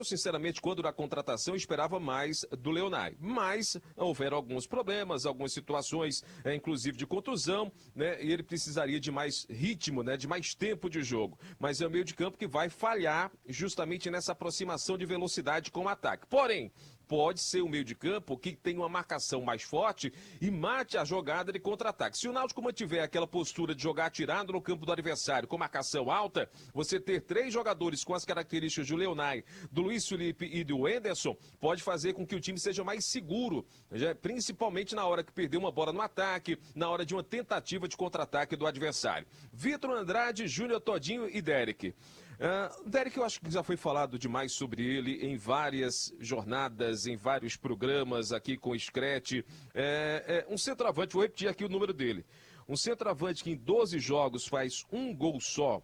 sinceramente, quando na contratação, esperava mais do Leonai. Mas houveram alguns problemas, algumas situações, inclusive de contusão, né? E ele precisaria de mais ritmo, né? De mais tempo de jogo. Mas é o meio de campo que vai falhar justamente nessa aproximação de velocidade com o ataque. Porém, pode ser um meio de campo que tem uma marcação mais forte e mate a jogada de contra-ataque. Se o Náutico mantiver aquela postura de jogar atirado no campo do adversário com marcação alta, você ter 3 jogadores com as características do Leonai, do Luiz Felipe e do Enderson, pode fazer com que o time seja mais seguro, principalmente na hora que perder uma bola no ataque, na hora de uma tentativa de contra-ataque do adversário. Vitor Andrade, Júnior Todinho e Derek. Derek, eu acho que já foi falado demais sobre ele em várias jornadas, em vários programas aqui com o Screte. Um centroavante, vou repetir aqui o número dele. Um centroavante que em 12 jogos faz um gol só,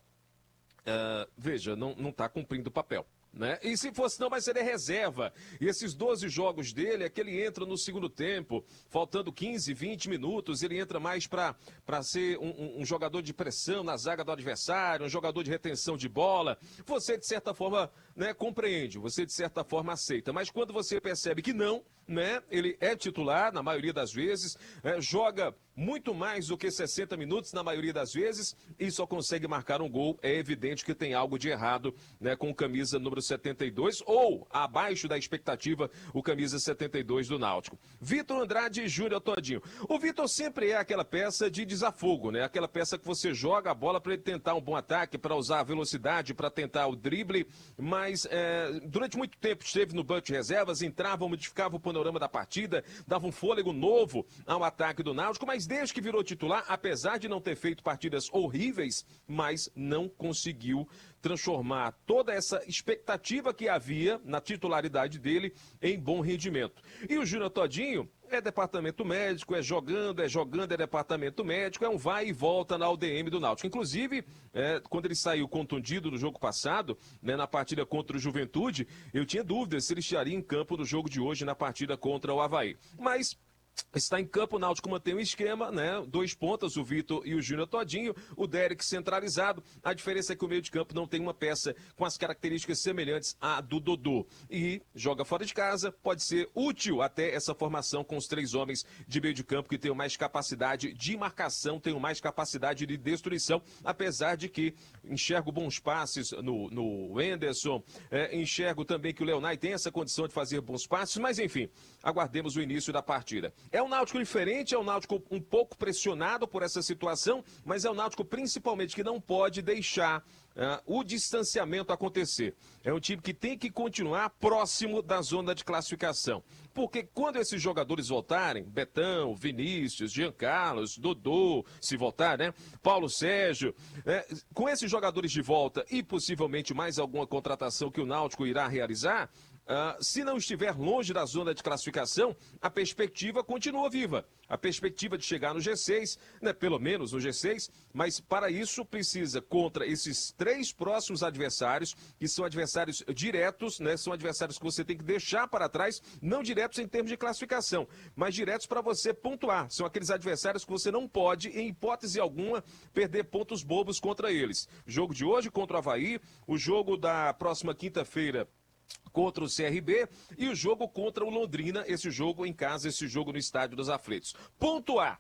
veja, não está cumprindo o papel. Né? E se fosse não, mas ele é reserva. E esses 12 jogos dele é que ele entra no segundo tempo, faltando 15, 20 minutos, ele entra mais para ser um jogador de pressão na zaga do adversário, um jogador de retenção de bola. Você, de certa forma, né, compreende, você, de certa forma, aceita. Mas quando você percebe que não, né, ele é titular, na maioria das vezes, joga muito mais do que 60 minutos, na maioria das vezes, e só consegue marcar um gol, é evidente que tem algo de errado, né, com camisa número 72, ou abaixo da expectativa, o camisa 72 do Náutico. Vitor Andrade e Júnior Todinho. O Vitor sempre é aquela peça de desafogo, né? Aquela peça que você joga a bola para ele tentar um bom ataque, para usar a velocidade, para tentar o drible, mas durante muito tempo esteve no banco de reservas, entrava, modificava o panorama da partida, dava um fôlego novo ao ataque do Náutico, mas desde que virou titular, apesar de não ter feito partidas horríveis, mas não conseguiu transformar toda essa expectativa que havia na titularidade dele em bom rendimento. E o Júnior Todinho é departamento médico, é jogando, é departamento médico, é um vai e volta na UDM do Náutico. Inclusive, quando ele saiu contundido no jogo passado, né, na partida contra o Juventude, eu tinha dúvidas se ele estaria em campo no jogo de hoje na partida contra o Avaí. Mas está em campo, o Náutico mantém o esquema, né? 2 pontas, o Vitor e o Júnior Todinho, o Derek centralizado. A diferença é que o meio de campo não tem uma peça com as características semelhantes à do Dodô. E joga fora de casa, pode ser útil até essa formação com os 3 homens de meio de campo que tenham mais capacidade de marcação, tenham mais capacidade de destruição, apesar de que enxergo bons passes no Enderson, enxergo também que o Leonai tem essa condição de fazer bons passes, mas enfim, aguardemos o início da partida. É um Náutico diferente, é um Náutico um pouco pressionado por essa situação, mas é um Náutico principalmente que não pode deixar o distanciamento acontecer. É um time que tem que continuar próximo da zona de classificação. Porque quando esses jogadores voltarem, Betão, Vinícius, Jean Carlos, Dodô, se voltar, né? Paulo Sérgio, com esses jogadores de volta e possivelmente mais alguma contratação que o Náutico irá realizar, se não estiver longe da zona de classificação, a perspectiva continua viva. A perspectiva de chegar no G6, né, pelo menos no G6, mas para isso precisa contra esses 3 próximos adversários, que são adversários diretos, né, são adversários que você tem que deixar para trás, não diretos em termos de classificação, mas diretos para você pontuar. São aqueles adversários que você não pode, em hipótese alguma, perder pontos bobos contra eles. Jogo de hoje contra o Avaí, o jogo da próxima quinta-feira contra o CRB e o jogo contra o Londrina, esse jogo em casa, esse jogo no Estádio dos Aflitos. Pontuar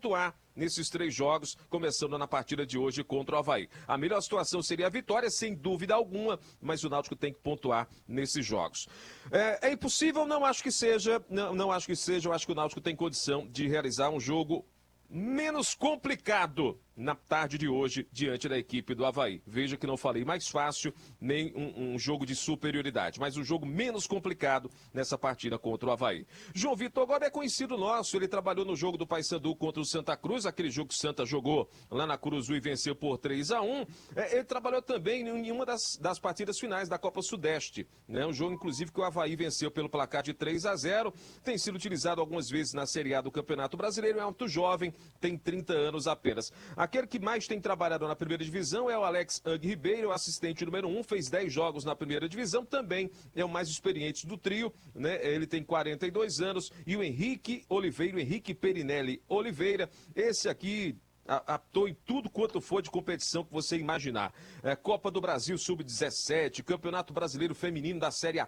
nesses 3 jogos, começando na partida de hoje contra o Avaí. A melhor situação seria a vitória, sem dúvida alguma, mas o Náutico tem que pontuar nesses jogos. É impossível? Não acho que seja, não acho que seja, eu acho que o Náutico tem condição de realizar um jogo menos complicado na tarde de hoje diante da equipe do Avaí. Veja que não falei mais fácil, nem um jogo de superioridade, mas um jogo menos complicado nessa partida contra o Avaí. João Vitor agora é conhecido nosso, ele trabalhou no jogo do Paysandu contra o Santa Cruz, aquele jogo que o Santa jogou lá na Curuzu e venceu por 3-1. Ele trabalhou também em uma das partidas finais da Copa Sudeste, né? Um jogo inclusive que o Avaí venceu pelo placar de 3-0, tem sido utilizado algumas vezes na Série A do Campeonato Brasileiro, é muito jovem, tem 30 anos apenas. Aquele que mais tem trabalhado na primeira divisão é o Alex Ang Ribeiro, assistente número 1, fez 10 jogos na primeira divisão, também é o mais experiente do trio, né? Ele tem 42 anos, e o Henrique Perinelli Oliveira, esse aqui Apitou em tudo quanto for de competição que você imaginar. Copa do Brasil Sub-17, Campeonato Brasileiro Feminino da Série A